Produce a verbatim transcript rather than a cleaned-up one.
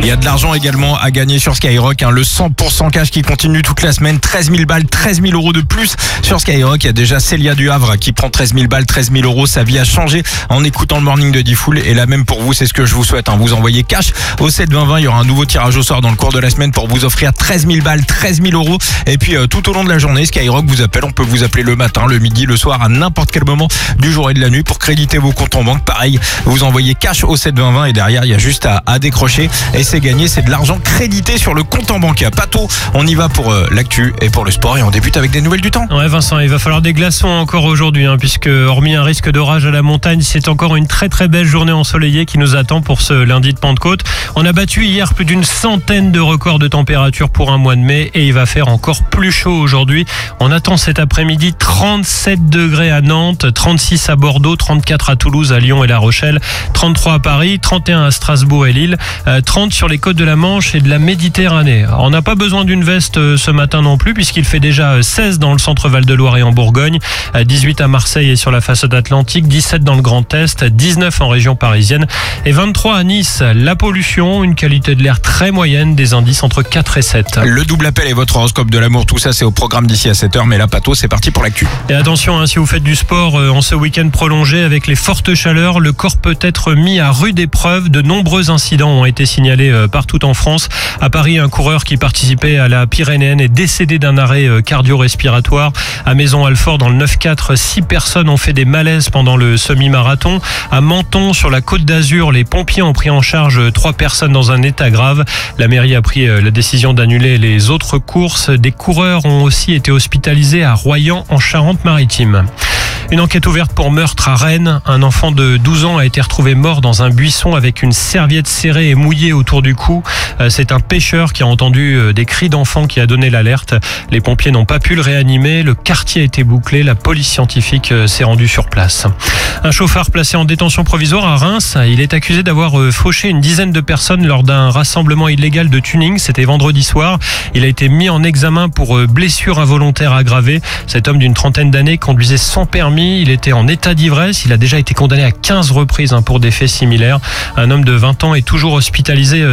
Il y a de l'argent également à gagner sur Skyrock, hein, le cent pour cent cash qui continue toute la semaine, treize mille balles, treize mille euros de plus sur Skyrock. Il y a déjà Célia du Havre qui prend treize mille balles, treize mille euros. Sa vie a changé en écoutant le morning de Diffoul. Et là même pour vous, c'est ce que je vous souhaite. Hein. Vous envoyez cash au sept vingt vingt. Il y aura un nouveau tirage au sort dans le cours de la semaine pour vous offrir treize mille balles, treize mille euros. Et puis euh, tout au long de la journée, Skyrock vous appelle. On peut vous appeler le matin, le midi, le soir, à n'importe quel moment du jour et de la nuit pour créditer vos comptes en banque. Pareil, vous envoyez cash au sept vingt vingt et derrière, il y a juste à, à décrocher. Et c'est gagné, c'est de l'argent crédité sur le compte en banque. Pato, on y va pour euh, l'actu et pour le sport. Et on débute avec des nouvelles du temps. Ouais Vincent, il va falloir des glaçons encore aujourd'hui, hein, puisque hormis un risque d'orage à la montagne, c'est encore une très très belle journée ensoleillée qui nous attend pour ce lundi de Pentecôte. On a battu hier plus d'une centaine de records de température pour un mois de mai et il va faire encore plus chaud aujourd'hui. On attend cet après-midi trente-sept degrés à Nantes, trente-six à Bordeaux, trente-quatre à Toulouse, à Lyon et La Rochelle, trente-trois à Paris, trente et un à Strasbourg et Lille, trente sur les côtes de la Manche et de la Méditerranée. On n'a pas besoin d'une veste ce matin non plus puisqu'il fait déjà seize dans le centre Val-de-Loire et en Bourgogne, dix-huit à Marseille et sur la façade atlantique, dix-sept dans le Grand Est, dix-neuf en région parisienne et vingt-trois à Nice. La pollution, une qualité de l'air très moyenne, des indices entre quatre et sept. Le double appel et votre horoscope de l'amour, tout ça c'est au programme d'ici à sept heures. Mais là, Pato, c'est parti pour l'actu. Et attention, hein, si vous faites du sport euh, en ce week-end prolongé avec les fortes chaleurs, le corps peut être mis à rude épreuve. De nombreux incidents ont été signalés euh, partout en France. À Paris, un coureur qui participait à la Pyrénéenne est décédé d'un arrêt euh, cardio-respiratoire. À Maison-Alfort, dans le neuf quatre, six personnes ont fait des malaises pendant le semi-marathon. À Menton, sur la Côte d'Azur, les pompiers ont pris en charge trois personnes dans un état grave. La mairie a pris euh, la décision d'annuler les autres courses. Des coureurs ont aussi été hospitalisés à Royan en Charente-Maritime. Une enquête ouverte pour meurtre à Rennes. Un enfant de douze ans a été retrouvé mort dans un buisson avec une serviette serrée et mouillée autour du cou. C'est un pêcheur qui a entendu des cris d'enfant qui a donné l'alerte. Les pompiers n'ont pas pu le réanimer. Le quartier a été bouclé. La police scientifique s'est rendue sur place. Un chauffard placé en détention provisoire à Reims. Il est accusé d'avoir fauché une dizaine de personnes lors d'un rassemblement illégal de tuning. C'était vendredi soir. Il a été mis en examen pour blessure involontaire aggravée. Cet homme d'une trentaine d'années conduisait sans permis. Il était en état d'ivresse. Il a déjà été condamné à quinze reprises pour des faits similaires. Un homme de vingt ans est toujours hospitalisé